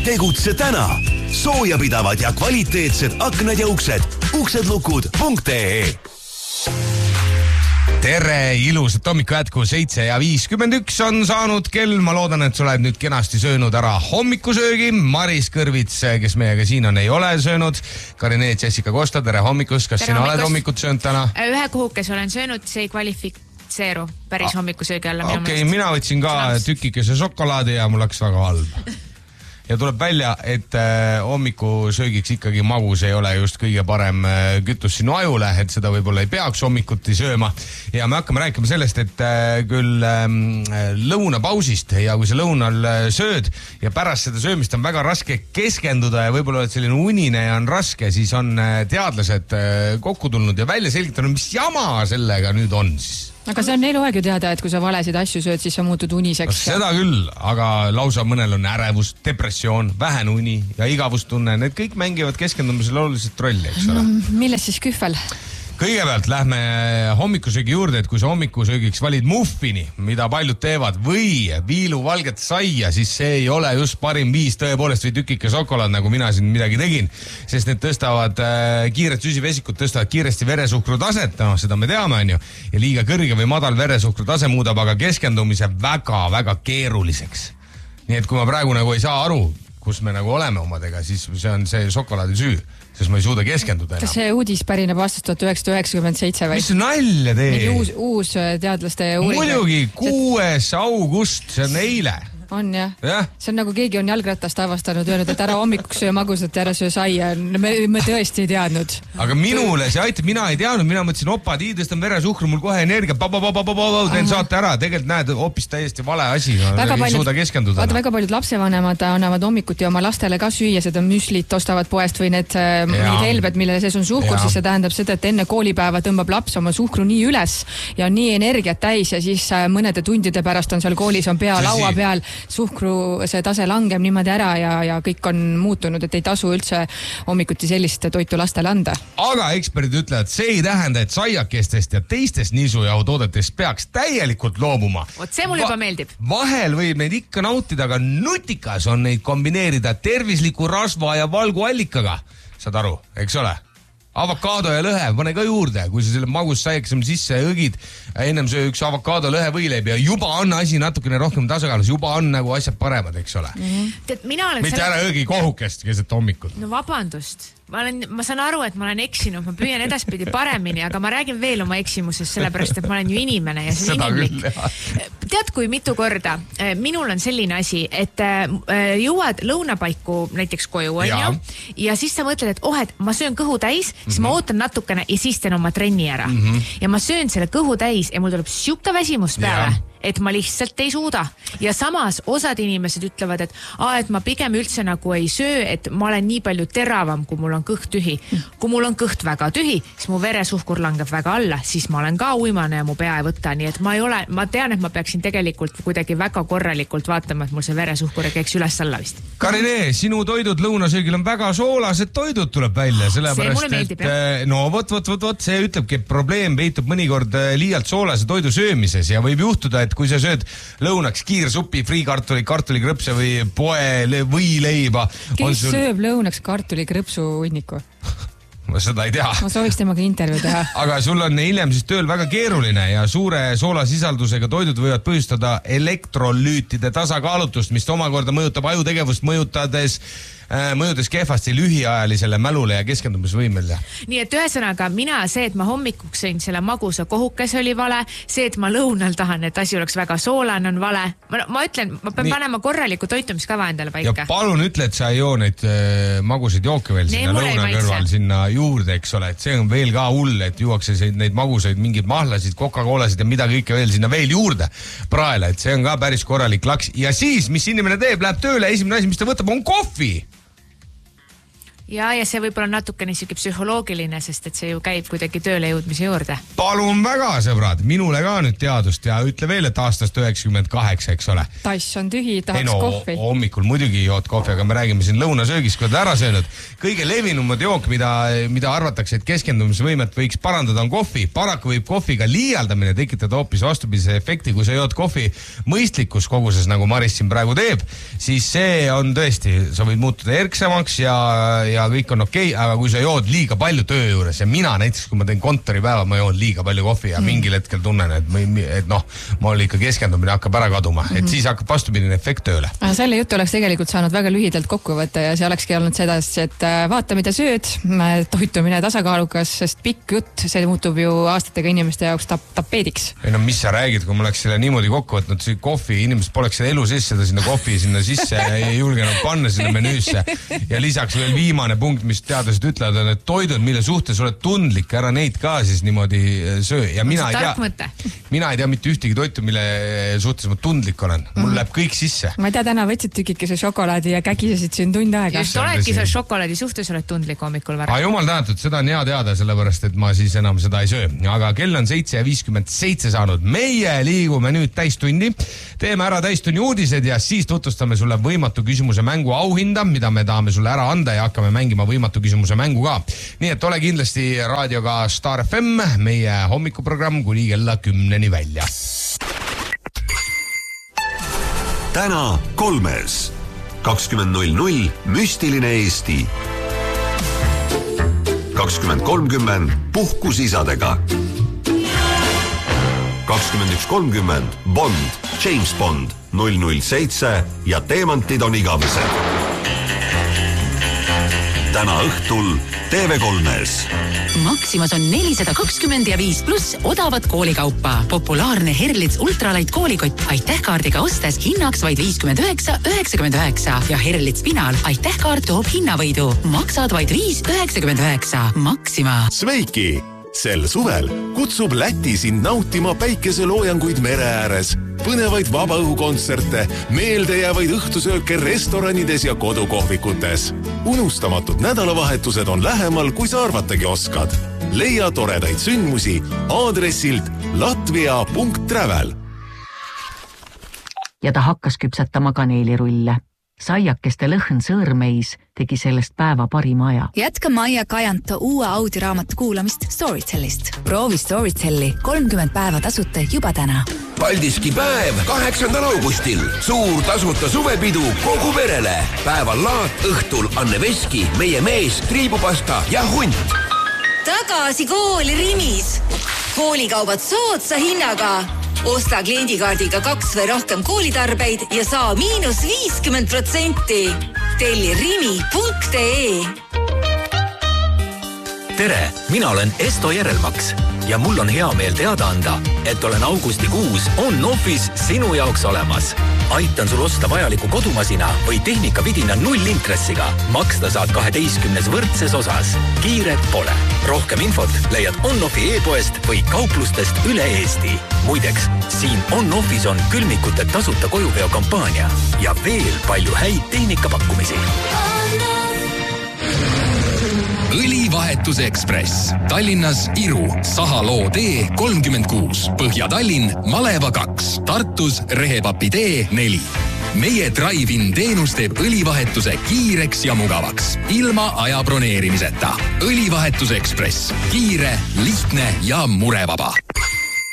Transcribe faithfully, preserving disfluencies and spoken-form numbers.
Tegutse täna. Soojapidavad ja kvaliteetsed aknad ja uksed. uksedlukud punkt ee. Tere, ilusat hommiku jätku, seitse ja viiskümmend üks on saanud kell. Ma loodan, et sa oled nüüd kenasti söönud ära hommikusöögi. Maris Kõrvits, kes meiega siin on, ei ole söönud. Karine, Jessica Kosta, tere hommikust. Kas tere sina hommikust. Oled hommikut söönud täna? Ühe kuhukes olen söönud, see ei kvalifitseeru päris ah, hommikusöögi alla. Okei, okay, mina võtsin ka tükikese šokolaadi ja mul läks väga halb. Ja tuleb välja, et äh, hommikusöögiks ikkagi magus ei ole just kõige parem äh, kütus sinu ajule, et seda võib-olla ei peaks hommikuti sööma. Ja me hakkame rääkima sellest, et äh, küll äh, lõunapausist ja kui sa lõunal äh, sööd ja pärast seda söömist on väga raske keskenduda ja võib-olla oled selline unine ja on raske, siis on äh, teadlased äh, kokku tulnud ja välja selgitanud, mis jama sellega nüüd on siis. Aga see on eluaeg ju teada, et kui sa valesid asju sööd, siis sa muutud uniseks. Seda küll, aga lausa mõnel on ärevus, depressioon, vähene uni ja igavustunne. Need kõik mängivad keskendumisel oluliselt rolli, eks ole. Milles siis kühvel? Kõigepealt lähme hommikusöögi juurde, et kui sa hommikusöögiks valid muffini, mida paljud teevad, või viilu valget saia, siis see ei ole just parim viis tõepoolest või tükike šokolaad, nagu mina siin midagi tegin, sest need tõstavad äh, kiired süsivesikud, tõstavad kiiresti veresuhkru taset, no seda me teame, on ju, ja liiga kõrge või madal veresuhkru tase muudab aga keskendumise väga-väga keeruliseks. Nii et kui ma praegu nagu ei saa aru, kus me nagu oleme omadega, siis see on see šokolaadi süü, sest ma ei suuda keskenduda enam. Kas see uudis pärineb aastast tuhat üheksasada üheksakümmend seitse või? Mis nalja teed? Uus, uus teadlaste uuring. Muidugi, kuues august, see on eile. On jah ja.? See on nagu keegi on jalgratast avastanud, öelnud, et ära hommikuks söö magusat ja ära söö saia. Me, me tõesti ei teadnud. Aga minule see aitab, mina ei teadnud, mina mõtlesin, opa, tii, tõstan veresuhkru, mul kohe energia, teen saate ära, tegelikult näed hoopis täiesti vale asi, no, ei paljud, suuda keskenduda. Vaata, väga paljud lapsevanemad annavad hommikuti oma lastele ka süüa, seda müslit ostavad poest või need, need helbed, mille sees on suhkur, siis see tähendab seda, et enne koolipäeva tõmbab laps oma suhkru nii üles ja nii energiat täis ja siis mõnede tundide pärast on seal koolis on pea laua peal suhkru see tase langeb niimoodi ära ja, ja kõik on muutunud, et ei tasu üldse hommikuti sellist toitu lastele anda. Aga eksperdid ütlevad, see ei tähenda, et saiakestest ja teistest nisujahutoodetest peaks täielikult loobuma. Oot, see mulle juba meeldib. Vahel võib neid ikka nautida, aga nutikas on neid kombineerida tervisliku rasva ja valguallikaga. Saad aru, eks ole? Avokaado ja lõhe, pane ka juurde, kui sa selle magus saiaksem sisse õgid, ennem söö üks avokaado lõhe võileib ja juba on asi natukene rohkem tasakaalus, juba on nagu asjad paremad, eks ole. Mm-hmm. Tead, mina olen mitte ära õgi kohukest keset hommikut. No vabandust. Ma, olen, ma saan aru, et ma olen eksinud, ma püüan edaspidi paremini, aga ma räägin veel oma eksimusest, sellepärast, et ma olen ju inimene ja see on inimlik. Tead, kui mitu korda, minul on selline asi, et jõuad lõunapaiku näiteks koju, on ju, ja siis sa mõtled, et oh, et ma söön kõhu täis, siis mm-hmm. ma ootan natukene ja siis teen oma trenni ära. Mm-hmm. Ja ma söön selle kõhu täis ja mul tuleb siuke väsimus peale. Ja. Et ma lihtsalt ei suuda. Ja samas osad inimesed ütlevad, et, aa, et ma pigem üldse nagu ei söö, et ma olen nii palju teravam, kui mul on kõht tühi. Kui mul on kõht väga tühi, siis mu veresuhkur langeb väga alla, siis ma olen ka uimane ja mu pea ei võta. Nii et ma ei ole, ma tean, et ma peaksin tegelikult kuidagi väga korralikult vaatama, et mul see veresuhkur ei käiks üles alla vist. Karine, sinu toidud lõunasöögil on väga soolased toidud tuleb välja, sellepärast, meeldib, et no vot, vot, vot, vot, see ütlebki, et probleem peitub mõnikord liialt soolase toidu söömises ja võib juhtuda, et kui sa sööd lõunaks kiirsupi, friikartuli, kartulikrõpse või poe või leiba. Kes sul... sööb lõunaks kartulikrõpsu hunniku? Ma seda ei tea. Ma sooviks temaga intervjuu teha. Aga sul on hiljem siis tööl väga keeruline ja suure soolasisaldusega toidud võivad põhjustada elektrolüütide tasakaalutust, mis omakorda mõjutab ajutegevust, mõjutades mõjudes kehvasti lühiajalisele mälule ja keskendumisvõimele. Nii et ühesõnaga mina see, et ma hommikuks sõin selle magusa kohukese oli vale, see, et ma lõunal tahan, et asi oleks väga soolane on vale. Ma, ma ütlen, ma pean Nii. panema korraliku toitumiskava endale paika. Ja palun ütle, et sa ei joo neid äh, magusaid jooke veel sinna lõuna kõrval sinna juurde, eks ole, et see on veel ka hull, et juuakse neid magusaid, mingeid mahlasid, Coca-Colasid ja mida kõike veel sinna veel juurde praele, et see on ka päris korralik laks. Ja siis, mis inimene teeb, läheb tööle, esimene asi, mis ta võtab, on kohvi. ja, ja see võib olla natukene niisugune psühholoogiline, sest et see ju käib kuidagi tööle jõudmise juurde. Palun väga, sõbrad, minule ka nüüd teadust ja ütle veel, et aastast üheksakümmend kaheksa, eks ole. Tass on tühi, tahaks no, kohvi. Hommikul muidugi jood kohvi, aga me räägime siin lõunasöögist, kui oled ära söönud. Kõige levinumad jook, mida, mida arvatakse, et keskendumisvõimet võiks parandada, on kohvi. Paraku võib kohviga liialdamine tekitada hoopis vastupidise efekti, kui sa jood kohvi mõistlikus koguses, nagu Maris siin praegu teeb, siis see on tõesti, sa võid muutuda erksamaks ja ja kõik on okei, okay, aga kui sa jood liiga palju töö juures ja mina näiteks, kui ma teen kontoripäeva, ma joon liiga palju kohvi ja mm. mingil hetkel tunnen, et, ma, et noh, mul ikka keskendumine hakkab ära kaduma, mm. et siis hakkab vastupidine efekt tööle. Selle jutu oleks tegelikult saanud väga lühidalt kokku võtta ja see olekski olnud sedasi, et vaata, mida sööd, toitumine tasakaalukas, sest pikk jutt, see muutub ju aastatega inimeste jaoks tap tapeediks. Ei no mis sa räägid, kui ma oleks selle niimoodi kokku võtnud, see kohvi, inimesed poleks selle elu sisse, seda sinna kohvi sinna sisse ei julgenud panna sinna menüüsse ja lisaks veel viimane punkt, mis teadlased ütlevad, on need toidud, mille suhtes oled tundlik, ära neid ka siis niimoodi söö. Ja mina ei, tea, mina ei tea mitte ühtegi toitu, mille suhtes ma tundlik olen. Mul mm. läheb kõik sisse. Ma ei tea, täna võtsid tükikese šokolaadi ja kägisesid siin tund aega. Just oledki seal šokolaadi suhtes oled tundlik hommikul värk. Aga jumal tänatud, seda on hea teada, sellepärast, et ma siis enam seda ei söö. Aga kell on seitse ja viiskümmend seitse saanud. Meie liigume nüüd täistundi. Teeme ära täistunni uudised ja siis tutvustame sulle võimatu küsimuse mängu auhinda, mida me tahame sulle ära anda ja hakkame mängima võimatu küsimuse mängu ka. Nii et ole kindlasti raadioga Star F M, meie hommikuprogramm kuni kella kümneni välja. Täna kolmes. kakskümmend null null müstiline Eesti. kakskümmend kolmkümmend puhkusisadega. kakskümmend üks kolmkümmend Bond, James Bond, null null seitse ja teemantid on igavesed. Täna õhtul T V kolmes. Maximas on nelisada kakskümmend ja viis pluss odavat koolikaupa. Populaarne Herlitz ultralight koolikott Aitähkaardiga ostes hinnaks vaid viiskümmend üheksa üheksakümmend üheksa ja Herlitz Pinal Aitähkaart toob hinnavõidu. Maksad vaid viis üheksakümmend üheksa. Maxima. Sveiki! Sel suvel kutsub Läti sind nautima päikeseloojanguid mere ääres, põnevaid vabaõhukontserte, meeldejäävaid õhtusööke restoranides ja kodukohvikutes. Unustamatud nädalavahetused on lähemal, kui sa arvatagi oskad. Leia toredaid sündmusi aadressilt latvia punkt travel. Ja ta hakkas küpsetama kaneelirulle. Saiakeste lõhn sõõrmeis tegi sellest päeva parima aja. Jätka Maia Kajanto uue audiraamatu kuulamist Storytellist. Proovi Storytelli kolmkümmend päeva tasuta juba täna. Paldiski päev kaheksandal augustil. Suur tasuta suvepidu kogu perele. Päeval laat, õhtul Anne Veski, meie mees, triibupasta ja hunt. Tagasi kooli Rimis. Koolikaubad soodsa hinnaga. Osta kliendikaardiga kaks või rohkem koolitarbeid ja saa miinus viiskümmend protsenti. Telli rimi punkt ee. Tere, mina olen Esto Järelmaks ja mul on hea meel teada anda, et olen augustikuus on-office sinu jaoks olemas. Aitan sul osta vajaliku kodumasina või tehnikavidina nullintressiga. Maksta saad kaheteistkümnes võrdses osas. Kiiret pole. Rohkem infot leiad on-offi e-poest või kauplustest üle Eesti. Muideks, siin on-office on külmikute tasuta kojuveo kampaania ja veel palju häid tehnikapakkumisi. Õlivahetuse Ekspress. Tallinnas Iru, Sahaloo tee kolmkümmend kuus, Põhja-Tallinn, Maleva kaks, Tartus Rehepapi tee neli. Meie drive-in teenus teeb õlivahetuse kiireks ja mugavaks, ilma aja broneerimiseta. Õlivahetuse Ekspress. Kiire, lihtne ja murevaba.